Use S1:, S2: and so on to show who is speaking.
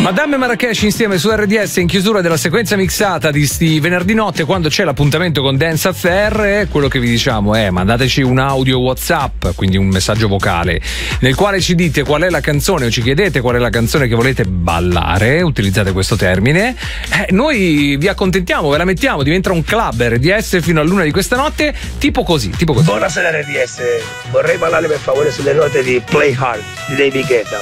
S1: Madame Marrakesh insieme su RDS in chiusura della sequenza mixata di sti venerdì notte, quando c'è l'appuntamento con Dance Affair. Quello che vi diciamo è: mandateci un audio WhatsApp, quindi un messaggio vocale, nel quale ci dite qual è la canzone, o ci chiedete qual è la canzone che volete ballare, utilizzate questo termine, noi vi accontentiamo, ve la mettiamo, diventa un club RDS fino all'1 di questa notte, tipo così.
S2: Buonasera RDS, vorrei ballare per favore sulle note di Play Hard di David Guetta.